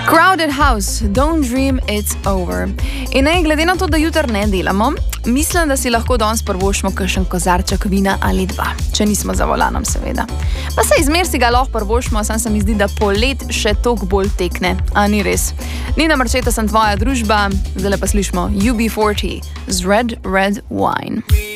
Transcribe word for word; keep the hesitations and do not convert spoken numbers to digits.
Crowded house, don't dream it's over. In ne, glede na to, da jutri ne delamo, mislim, da si lahko danes prvošmo kakšen kozarček vina ali dva, če nismo za volanom, seveda. Pa se izmer si ga lahko prvošmo, sam se mi zdi, da polet še toliko bolj tekne, a ni res. Nina Marčeta sem tvoja družba, zdaj pa slišmo U B forty z Red Red Wine.